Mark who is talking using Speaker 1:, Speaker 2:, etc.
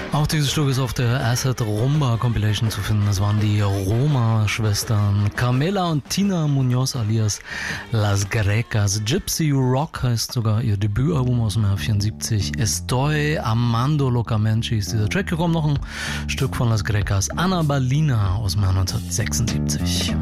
Speaker 1: Auch dieses Stück ist auf der Acid Rumba Compilation zu finden. Das waren die Roma-Schwestern Carmela und Tina Munoz alias Las Grecas. Gypsy Rock heißt sogar ihr Debütalbum aus dem Jahr 74. Estoy amando locamente ist dieser Track. Hier kommt noch ein Stück von Las Grecas, Ana Balina aus dem Jahr 1976.